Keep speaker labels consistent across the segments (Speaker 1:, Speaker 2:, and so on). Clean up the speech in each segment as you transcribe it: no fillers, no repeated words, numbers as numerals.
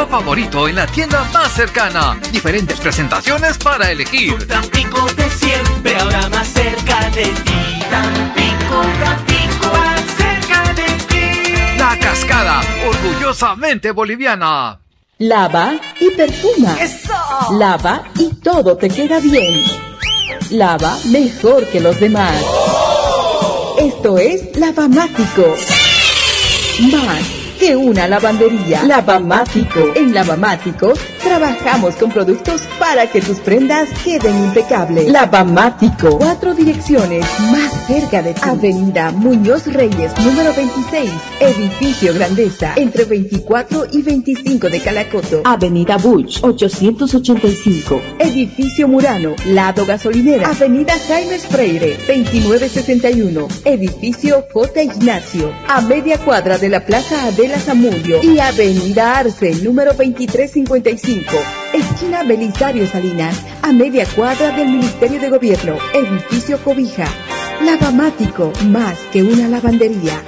Speaker 1: producto favorito en la tienda más cercana. Diferentes presentaciones para elegir.
Speaker 2: Tampico de siempre, ahora más cerca de ti. Tampico, más cerca de ti.
Speaker 1: La Cascada, orgullosamente boliviana.
Speaker 3: Lava y perfuma.
Speaker 2: ¡Eso!
Speaker 3: Lava y todo te queda bien. Lava mejor que los demás. Esto es Lavamático. Más que una lavandería. Lavamático. En Lavamático trabajamos con productos para que tus prendas queden impecables. Lavamático. 4 direcciones más cerca de ti. Avenida Muñoz Reyes, número 26. Edificio Grandeza, entre 24 y 25 de Calacoto. Avenida Buch, 885. Edificio Murano, lado gasolinera. Avenida Jaime Freire, 2961. Edificio J. Ignacio, a media cuadra de la Plaza Adela Zamudio. Y Avenida Arce, número 2355. Esquina Belisario Salinas, a media cuadra del Ministerio de Gobierno. Edificio Cobija. Lavamático, más que una lavandería.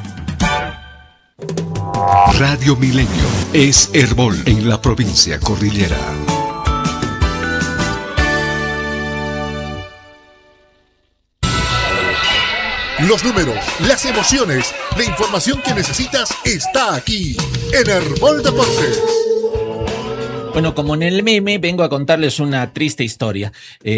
Speaker 4: Radio Milenio es Herbol en la provincia Cordillera.
Speaker 5: Los números, las emociones, la información que necesitas está aquí en Herbol Deportes.
Speaker 6: Bueno, como en el meme, vengo a contarles una triste historia.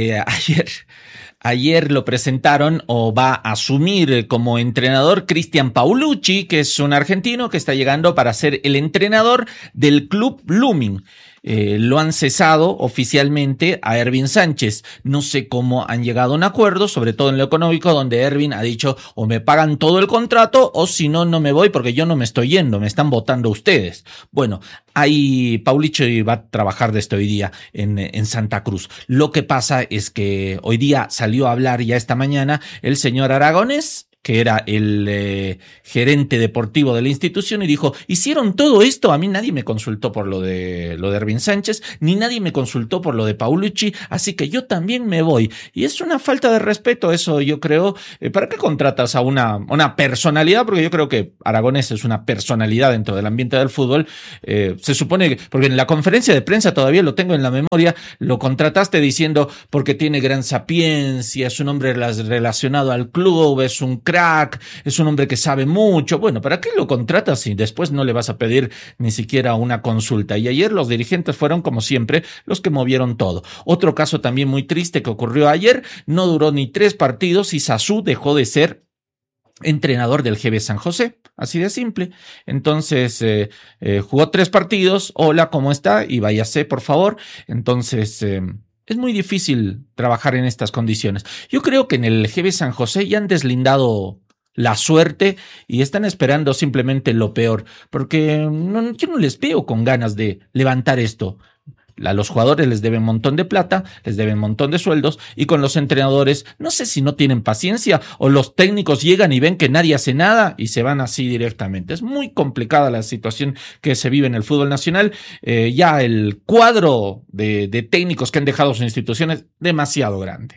Speaker 6: Ayer lo presentaron o va a asumir como entrenador Cristian Paulucci, que es un argentino que está llegando para ser el entrenador del club Blooming. Lo han cesado oficialmente a Ervin Sánchez. No sé cómo han llegado a un acuerdo, sobre todo en lo económico, donde Ervin ha dicho o me pagan todo el contrato o si no, no me voy porque yo no me estoy yendo, me están votando ustedes. Bueno, ahí Paulucci va a trabajar desde hoy día en Santa Cruz. Lo que pasa es que hoy día salió a hablar ya esta mañana el señor Aragonés, que era el gerente deportivo de la institución, y dijo, hicieron todo esto, a mí nadie me consultó por lo de Ervin Sánchez, ni nadie me consultó por lo de Paulucci, así que yo también me voy. Y es una falta de respeto eso, yo creo. ¿Para qué contratas a una personalidad? Porque yo creo que Aragonés es una personalidad dentro del ambiente del fútbol. Se supone que, porque en la conferencia de prensa todavía lo tengo en la memoria, lo contrataste diciendo porque tiene gran sapiencia, es un hombre relacionado al club, es un crack, es un hombre que sabe mucho. Bueno, ¿para qué lo contratas si después no le vas a pedir ni siquiera una consulta? Y ayer los dirigentes fueron, como siempre, los que movieron todo. Otro caso también muy triste que ocurrió ayer, no duró ni 3 partidos y Sasú dejó de ser entrenador del GB San José, así de simple. Entonces jugó 3 partidos, hola, ¿cómo está? Y váyase, por favor. Entonces es muy difícil trabajar en estas condiciones. Yo creo que en el GB San José ya han deslindado la suerte y están esperando simplemente lo peor, porque yo no les veo con ganas de levantar esto. A los jugadores les deben un montón de plata, les deben un montón de sueldos, y con los entrenadores, no sé si no tienen paciencia o los técnicos llegan y ven que nadie hace nada y se van así directamente. Es muy complicada la situación que se vive en el fútbol nacional. Ya el cuadro de técnicos que han dejado sus instituciones es demasiado grande.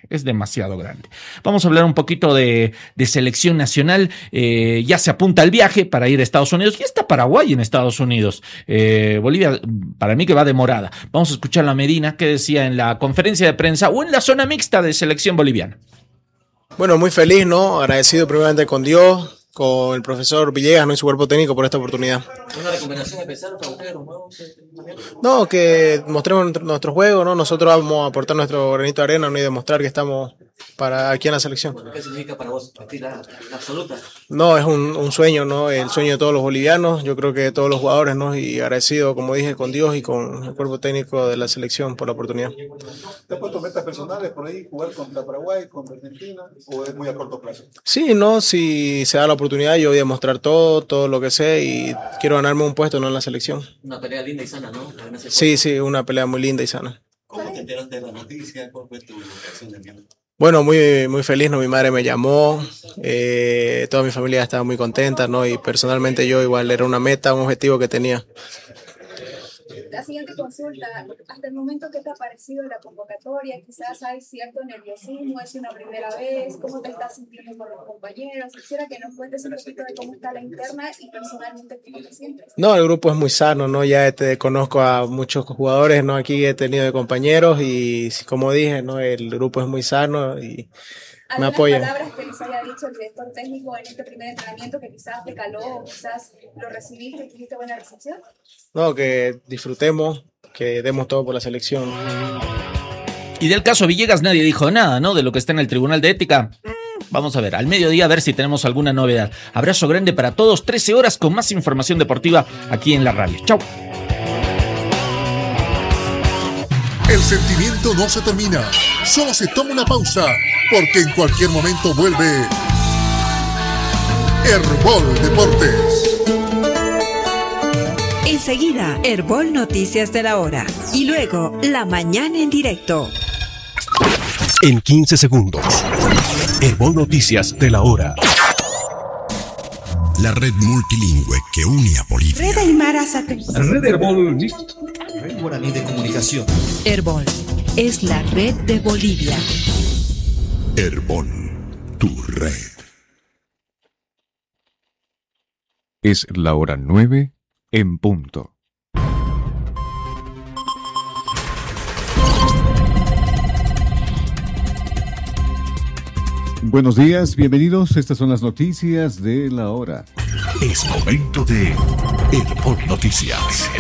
Speaker 6: Vamos a hablar un poquito de selección nacional. Ya se apunta el viaje para ir a Estados Unidos. Ya está Paraguay en Estados Unidos. Bolivia, para mí que va demorada. Vamos a escuchar a Medina que decía en la conferencia de prensa o en la zona mixta de selección boliviana.
Speaker 7: Bueno, muy feliz, ¿no? Agradecido primeramente con Dios, con el profesor Villegas, ¿no? Y su cuerpo técnico por esta oportunidad.
Speaker 8: ¿Una recomendación especial para ustedes, los nuevos?
Speaker 7: No, que mostremos nuestro juego, ¿no? Nosotros vamos a aportar nuestro granito de arena, ¿no? Y demostrar que estamos para aquí en la selección.
Speaker 8: ¿Qué significa para vos la absoluta?
Speaker 7: No, es un sueño, ¿no? El sueño de todos los bolivianos, yo creo que de todos los jugadores, ¿no? Y agradecido, como dije, con Dios y con el cuerpo técnico de la selección por la oportunidad.
Speaker 9: ¿Te has puesto metas personales por ahí, jugar contra Paraguay, contra Argentina, o es muy a corto plazo?
Speaker 7: Sí, no, si se da la oportunidad yo voy a mostrar todo lo que sé y quiero ganarme un puesto, ¿no? En la selección.
Speaker 8: Una pelea linda y sana, ¿no?
Speaker 7: Sí, una pelea muy linda y sana.
Speaker 9: ¿Cómo te enteraste de la noticia? ¿Cuál fue tu reacción de miedo?
Speaker 7: Bueno, muy feliz, ¿no? Mi madre me llamó, toda mi familia estaba muy contenta, ¿no? Y personalmente yo igual era una meta, un objetivo que tenía.
Speaker 10: La siguiente consulta, hasta el momento, ¿qué te ha parecido la convocatoria? Quizás hay cierto nerviosismo, es una primera vez, ¿cómo te estás sintiendo con los compañeros? Quisiera que nos cuentes un poquito de cómo está la interna y personalmente cómo te sientes.
Speaker 7: No, el grupo es muy sano, ¿no? Ya conozco a muchos jugadores, ¿no? Aquí he tenido de compañeros y como dije, ¿no? El grupo es muy sano y me apoyan.
Speaker 10: ¿Palabras que les haya dicho el director técnico en este primer entrenamiento que quizás te caló o quizás lo recibiste y tuviste buena recepción?
Speaker 7: No, que disfrutemos, que demos todo por la selección.
Speaker 6: Y del caso Villegas nadie dijo nada, ¿no? De lo que está en el Tribunal de Ética. Vamos a ver, al mediodía a ver si tenemos alguna novedad. Abrazo grande para todos, 13 horas con más información deportiva aquí en la radio. Chau.
Speaker 5: El sentimiento no se termina, solo se toma una pausa, porque en cualquier momento vuelve Herbol Deportes.
Speaker 11: Enseguida, Herbol Noticias de la Hora. Y luego, La Mañana en directo.
Speaker 12: En 15 segundos, Herbol Noticias de la Hora.
Speaker 13: La red multilingüe que une a Bolivia.
Speaker 11: Red Aymara Satélite.
Speaker 13: Red Herbol.
Speaker 14: Red Guaraní de Comunicación.
Speaker 11: Herbol es la red de Bolivia.
Speaker 13: Herbol, tu red.
Speaker 4: Es la hora 9 en punto. Buenos días, bienvenidos. Estas son las noticias de la hora.
Speaker 13: Es momento de Herbol Noticias.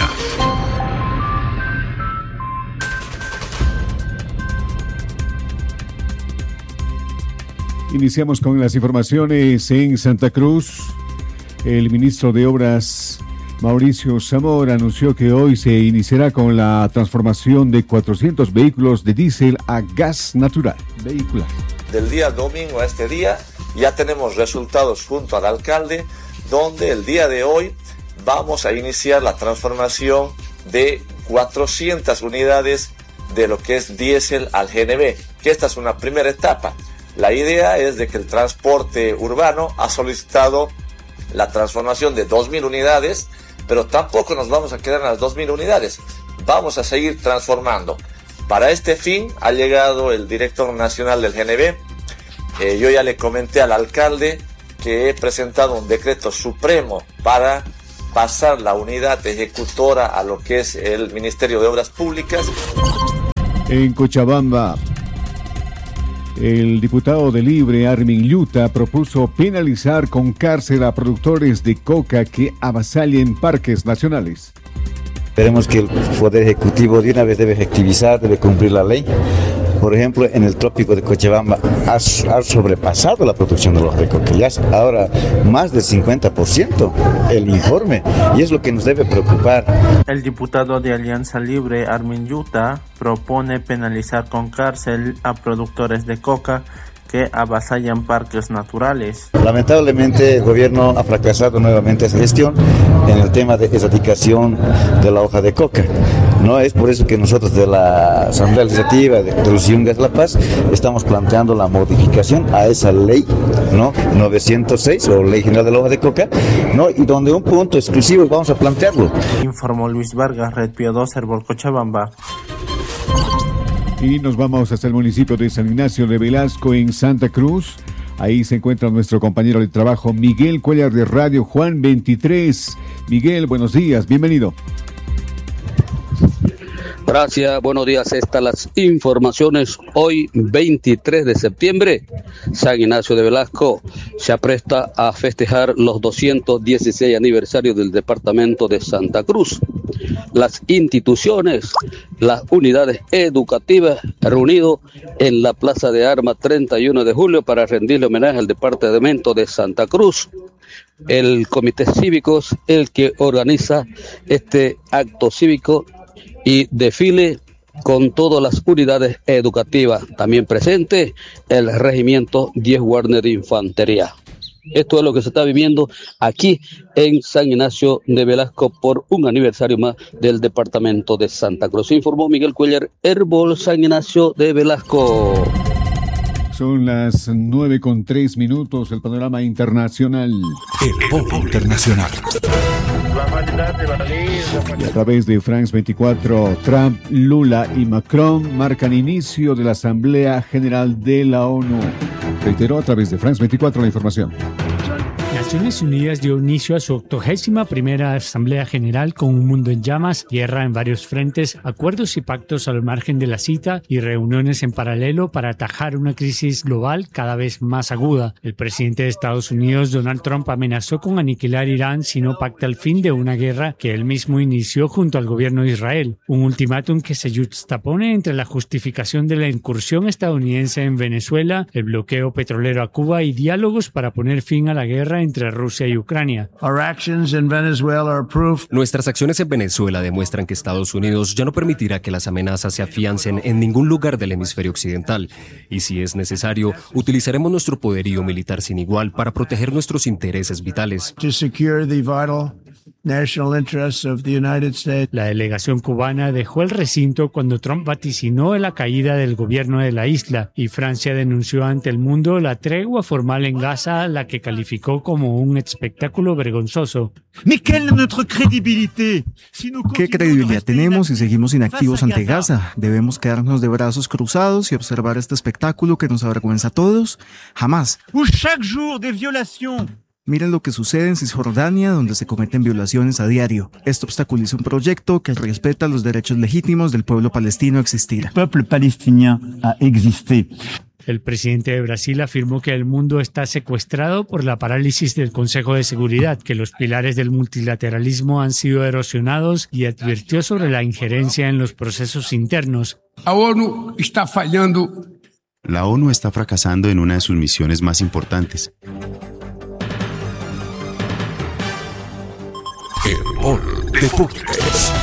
Speaker 4: Iniciamos con las informaciones en Santa Cruz. El ministro de Obras, Mauricio Zamora, anunció que hoy se iniciará con la transformación de 400 vehículos de diésel a gas natural vehicular.
Speaker 15: Del día domingo a este día ya tenemos resultados junto al alcalde, donde el día de hoy vamos a iniciar la transformación de 400 unidades de lo que es diésel al GNV, que esta es una primera etapa. La idea es de que el transporte urbano ha solicitado la transformación de 2.000 unidades, pero tampoco nos vamos a quedar en las 2.000 unidades. Vamos a seguir transformando. Para este fin ha llegado el director nacional del GNV. Yo ya le comenté al alcalde que he presentado un decreto supremo para pasar la unidad ejecutora a lo que es el Ministerio de Obras Públicas.
Speaker 4: En Cochabamba, el diputado de Libre, Armin Yuta, propuso penalizar con cárcel a productores de coca que avasallen parques nacionales.
Speaker 16: Esperemos que el Poder Ejecutivo de una vez debe efectivizar, debe cumplir la ley. Por ejemplo, en el trópico de Cochabamba ha sobrepasado la producción de los de coca. Ya ahora más del 50% el informe, y es lo que nos debe preocupar.
Speaker 17: El diputado de Alianza Libre, Armin Yuta, propone penalizar con cárcel a productores de coca que avasallan parques naturales.
Speaker 16: Lamentablemente el gobierno ha fracasado nuevamente esa gestión en el tema de erradicación de la hoja de coca. No es por eso que nosotros de la Asamblea Legislativa de los Yungas La Paz estamos planteando la modificación a esa ley, ¿no? 906 o Ley General de la Hoja de Coca, ¿no? Y donde un punto exclusivo vamos a plantearlo.
Speaker 17: Informó Luis Vargas, Red Pío 2, Herbol Cochabamba.
Speaker 4: Y nos vamos hasta el municipio de San Ignacio de Velasco, en Santa Cruz. Ahí se encuentra nuestro compañero de trabajo, Miguel Cuellar, de Radio Juan 23. Miguel, buenos días, bienvenido.
Speaker 18: Gracias, buenos días. Estas las informaciones. Hoy, 23 de septiembre, San Ignacio de Velasco se apresta a festejar los 216 aniversarios del departamento de Santa Cruz. Las instituciones, las unidades educativas reunidos en la Plaza de Armas 31 de julio para rendirle homenaje al departamento de Santa Cruz. El comité cívico es el que organiza este acto cívico y desfile con todas las unidades educativas. También presente el regimiento 10 Guardia de Infantería. Esto es lo que se está viviendo aquí en San Ignacio de Velasco por un aniversario más del departamento de Santa Cruz. Informó Miguel Cuellar, Herbol San Ignacio de Velasco.
Speaker 4: Son las 9:03, el panorama internacional.
Speaker 13: Herbol Internacional.
Speaker 4: Y a través de France 24, Trump, Lula y Macron marcan inicio de la Asamblea General de la ONU. Reiteró a través de France 24 la información.
Speaker 19: Naciones Unidas dio inicio a su 81ª Asamblea General con un mundo en llamas, guerra en varios frentes, acuerdos y pactos al margen de la cita y reuniones en paralelo para atajar una crisis global cada vez más aguda. El presidente de Estados Unidos, Donald Trump, amenazó con aniquilar Irán si no pacta el fin de una guerra que él mismo inició junto al gobierno de Israel. Un ultimátum que se juxtapone entre la justificación de la incursión estadounidense en Venezuela, el bloqueo petrolero a Cuba y diálogos para poner fin a la guerra entre Rusia y Ucrania.
Speaker 20: Nuestras acciones en Venezuela demuestran que Estados Unidos ya no permitirá que las amenazas se afiancen en ningún lugar del hemisferio occidental. Y si es necesario, utilizaremos nuestro poderío militar sin igual para proteger nuestros intereses vitales.
Speaker 19: La delegación cubana dejó el recinto cuando Trump vaticinó la caída del gobierno de la isla y Francia denunció ante el mundo la tregua formal en Gaza, la que calificó como un espectáculo vergonzoso.
Speaker 21: ¿Qué credibilidad tenemos si seguimos inactivos ante Gaza? ¿Debemos quedarnos de brazos cruzados y observar este espectáculo que nos avergüenza a todos? Jamás. Miren lo que sucede en Cisjordania, donde se cometen violaciones a diario. Esto obstaculiza un proyecto que respeta los derechos legítimos del pueblo palestino a existir.
Speaker 19: El presidente de Brasil afirmó que el mundo está secuestrado por la parálisis del Consejo de Seguridad, que los pilares del multilateralismo han sido erosionados y advirtió sobre la injerencia en los procesos internos.
Speaker 22: La ONU está fallando.
Speaker 23: La ONU está fracasando en una de sus misiones más importantes.
Speaker 13: Herbol Deportes.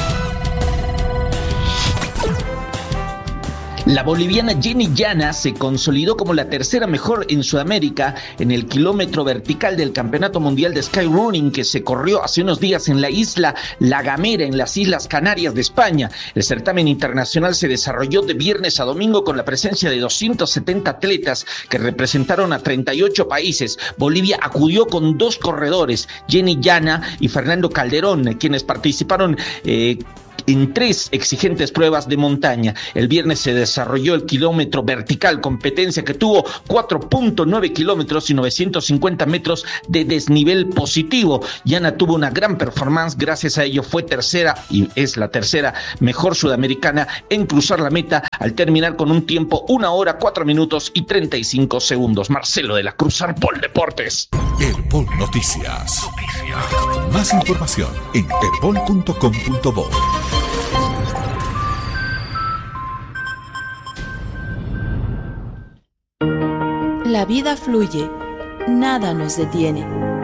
Speaker 24: La boliviana Jenny Llana se consolidó como la tercera mejor en Sudamérica en el kilómetro vertical del Campeonato Mundial de Skyrunning que se corrió hace unos días en la isla La Gomera, en las Islas Canarias de España. El certamen internacional se desarrolló de viernes a domingo con la presencia de 270 atletas que representaron a 38 países. Bolivia acudió con 2 corredores, Jenny Llana y Fernando Calderón, quienes participaron en 3 exigentes pruebas de montaña. El viernes se desarrolló el kilómetro vertical, competencia que tuvo 4.9 kilómetros y 950 metros de desnivel positivo. Llana tuvo una gran performance, gracias a ello fue tercera y es la tercera mejor sudamericana en cruzar la meta al terminar con un tiempo 1 hora 4 minutos y 35 segundos. Marcelo de la Cruz, Herbol Deportes.
Speaker 13: Herbol Noticias. Más información en herbol.com.bo.
Speaker 25: La vida fluye, nada nos detiene.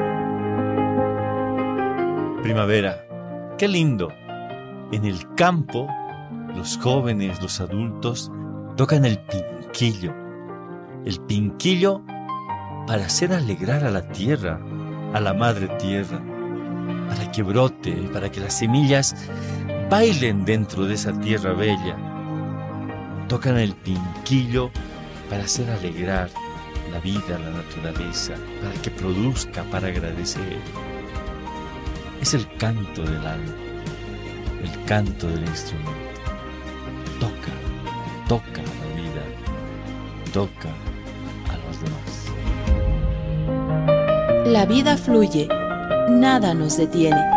Speaker 26: Primavera, qué lindo. En el campo, los jóvenes, los adultos, tocan el pinquillo. El pinquillo para hacer alegrar a la tierra, a la madre tierra, para que brote, para que las semillas bailen dentro de esa tierra bella. Tocan el pinquillo para hacer alegrar la vida, la naturaleza, para que produzca, para agradecer. Es el canto del alma, el canto del instrumento. Toca la vida, toca a los demás.
Speaker 25: La vida fluye, nada nos detiene.